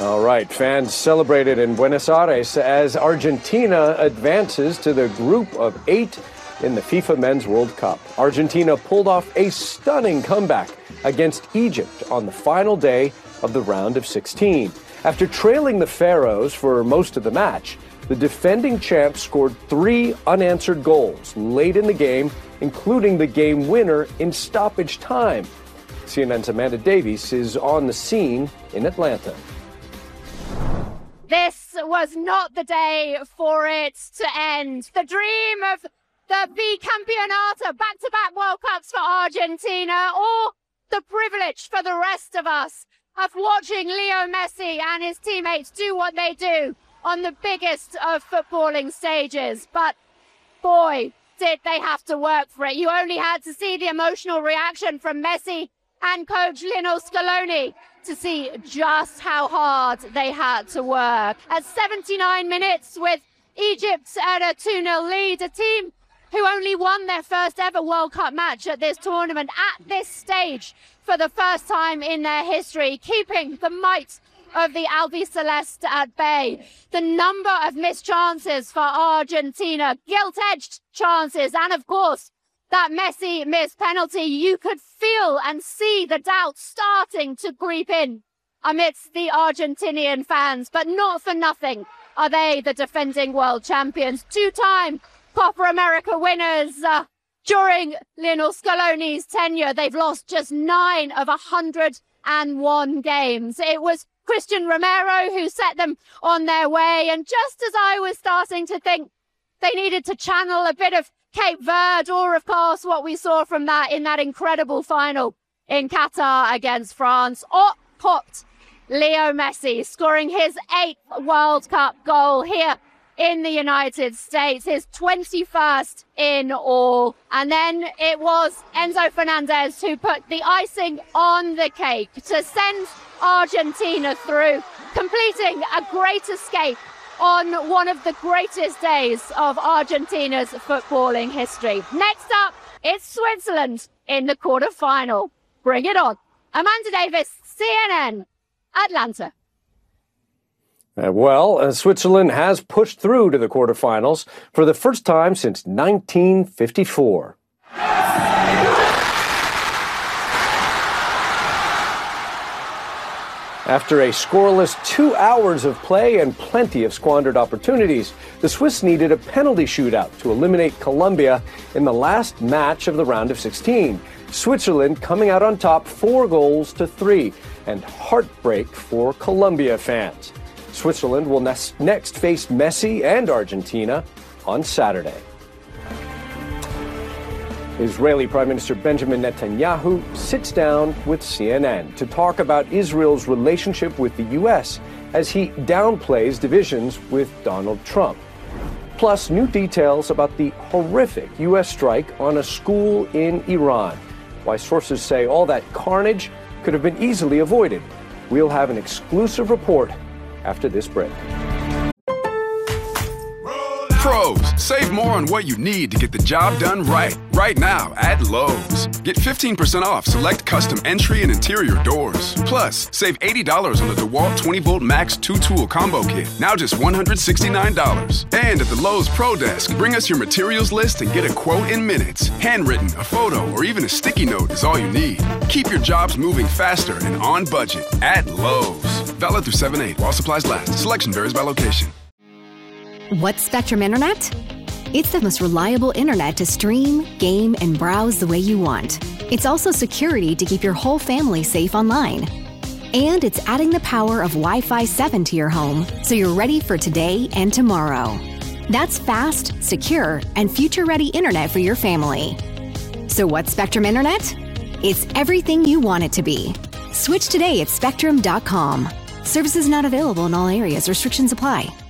All right, fans celebrated in Buenos Aires as Argentina advances to the group of 8 in the FIFA Men's World Cup. Argentina pulled off a stunning comeback against Egypt on the final day of the round of 16. After trailing the Pharaohs for most of the match, the defending champs scored 3 unanswered goals late in the game, including the game winner in stoppage time. CNN's Amanda Davies is on the scene in Atlanta. This was not the day for it to end. The dream of the Bicampeonato, back-to-back World Cups for Argentina, or the privilege for the rest of us of watching Leo Messi and his teammates do what they do on the biggest of footballing stages. But boy, did they have to work for it. You only had to see the emotional reaction from Messi and coach Lionel Scaloni to see just how hard they had to work. At 79 minutes, with Egypt at a 2-0 lead, a team who only won their first ever World Cup match at this tournament at this stage for the first time in their history, keeping the might of the Albiceleste at bay. The number of missed chances for Argentina, gilt-edged chances, and of course, that Messi missed penalty. You could feel and see the doubt starting to creep in amidst the Argentinian fans, but not for nothing are they the defending world champions, 2-time Copa America winners. During Lionel Scaloni's tenure, they've lost just 9 of 101 games. It was Christian Romero who set them on their way. And just as I was starting to think they needed to channel a bit of Cape Verde, or of course what we saw from that in that incredible final in Qatar against France, up popped Leo Messi, scoring his 8th World Cup goal here in the United States, his 21st in all. And then it was Enzo Fernandez who put the icing on the cake to send Argentina through, completing a great escape on one of the greatest days of Argentina's footballing history. Next up, it's Switzerland in the quarterfinal. Bring it on. Amanda Davis, CNN, Atlanta. Switzerland has pushed through to the quarterfinals for the first time since 1954. After a scoreless 2 hours of play and plenty of squandered opportunities, the Swiss needed a penalty shootout to eliminate Colombia in the last match of the round of 16. Switzerland coming out on top 4-3, and heartbreak for Colombia fans. Switzerland will next face Messi and Argentina on Saturday. Israeli Prime Minister Benjamin Netanyahu sits down with CNN to talk about Israel's relationship with the U.S. as he downplays divisions with Donald Trump. Plus, new details about the horrific U.S. strike on a school in Iran. Why sources say all that carnage could have been easily avoided. We'll have an exclusive report after this break. Pros, save more on what you need to get the job done right. Right now at Lowe's. Get 15% off select custom entry and interior doors. Plus, save $80 on the DeWalt 20-volt Max 2-tool combo kit. Now just $169. And at the Lowe's Pro Desk, bring us your materials list and get a quote in minutes. Handwritten, a photo, or even a sticky note is all you need. Keep your jobs moving faster and on budget at Lowe's. Valid through 7/8 while supplies last. Selection varies by location. What's Spectrum Internet? It's the most reliable internet to stream, game, and browse the way you want. It's also security to keep your whole family safe online. And it's adding the power of Wi-Fi 7 to your home, so you're ready for today and tomorrow. That's fast, secure, and future-ready internet for your family. So what's Spectrum Internet? It's everything you want it to be. Switch today at Spectrum.com. Services not available in all areas. Restrictions apply.